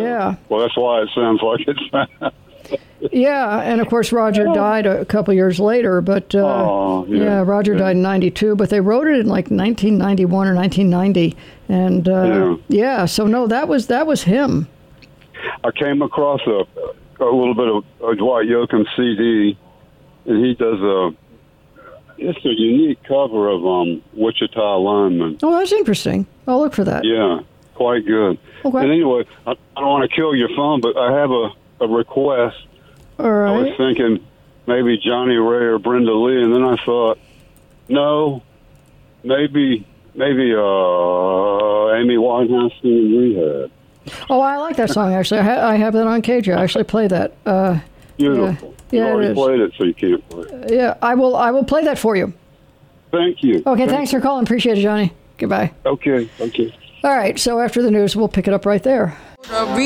Yeah. Well, that's why it sounds like it's. Yeah, and of course Roger died a couple years later, but Roger died in 92, but they wrote it in like 1991 or 1990, and so no, that was him. I came across a little bit of a Dwight Yoakam CD, and he does it's a unique cover of Wichita Lineman. Oh, that's interesting. I'll look for that. Yeah, quite good. Okay. And anyway, I don't want to kill your fun, but I have a request. All right. I was thinking maybe Johnny Ray or Brenda Lee, and then I thought, no, maybe Amy Winehouse singing Rehab. Oh, I like that song, actually. I have that on KJ. I actually play that. Beautiful. Yeah, you already played it, so you can't play it. Yeah, I will play that for you. Thank you. Okay, thanks for calling. Appreciate it, Johnny. Goodbye. Okay. All right, so after the news, we'll pick it up right there.